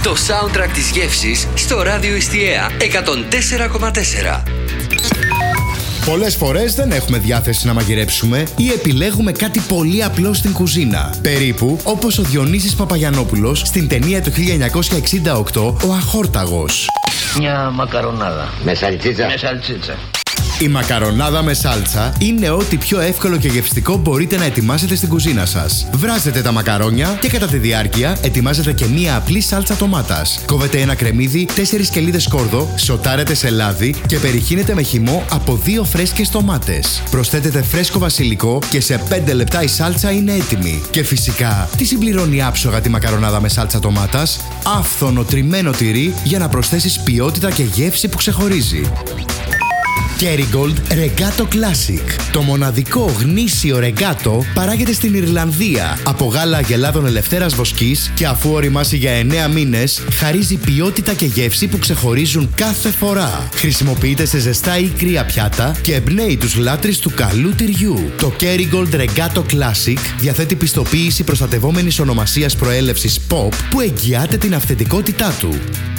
Το soundtrack της γεύσης στο ράδιο Εστιαία 104,4. Πολλές φορές δεν έχουμε διάθεση να μαγειρέψουμε ή επιλέγουμε κάτι πολύ απλό στην κουζίνα. Περίπου όπως ο Διονύσης Παπαγιαννόπουλος στην ταινία του 1968 «Ο Αχόρταγος». Μια μακαρονάδα. Με σαλτσίτσα. Με σαλτσίτσα. Η μακαρονάδα με σάλτσα είναι ό,τι πιο εύκολο και γευστικό μπορείτε να ετοιμάσετε στην κουζίνα σας. Βράζετε τα μακαρόνια και κατά τη διάρκεια ετοιμάζετε και μία απλή σάλτσα ντομάτας. Κόβετε ένα κρεμμύδι, 4 σκελίδες σκόρδο, σοτάρετε σε λάδι και περιχύνετε με χυμό από 2 φρέσκες ντομάτες. Προσθέτετε φρέσκο βασιλικό και σε 5 λεπτά η σάλτσα είναι έτοιμη. Και φυσικά, τι συμπληρώνει άψογα τη μακαρονάδα με σάλτσα ντομάτας? Άφθονο τριμμένο τυρί για να προσθέσεις ποιότητα και γεύση που ξεχωρίζει. Kerrygold Regato Classic. Το μοναδικό γνήσιο ρεγκάτο παράγεται στην Ιρλανδία από γάλα αγελάδων ελευθέρας βοσκής και αφού οριμάσει για 9 μήνες, χαρίζει ποιότητα και γεύση που ξεχωρίζουν κάθε φορά. Χρησιμοποιείται σε ζεστά ή κρύα πιάτα και εμπνέει τους λάτρεις του καλού τυριού. Το Kerrygold Regato Classic διαθέτει πιστοποίηση προστατευόμενης ονομασίας προέλευσης POP που εγγυάται την αυθεντικότητά του.